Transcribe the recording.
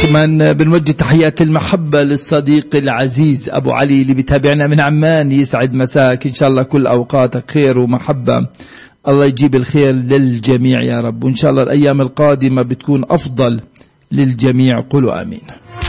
كمان بنوجه تحيات المحبة للصديق العزيز أبو علي اللي بيتابعنا من عمان. يسعد مساك، إن شاء الله كل أوقاتك خير ومحبة، الله يجيب الخير للجميع يا رب، وإن شاء الله الأيام القادمة بتكون أفضل للجميع. قولوا آمين.